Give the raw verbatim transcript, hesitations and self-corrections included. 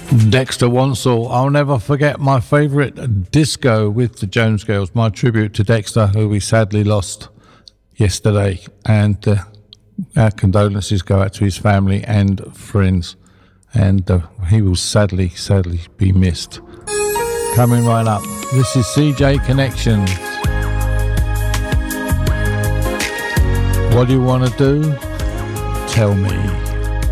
Dexter Wansel. I'll never forget my favourite disco with the Jones Girls. My tribute to Dexter, who we sadly lost yesterday. And uh, our condolences go out to his family and friends. And uh, he will sadly, sadly be missed. Coming right up, this is C J Connections. What do you want to do? Tell me.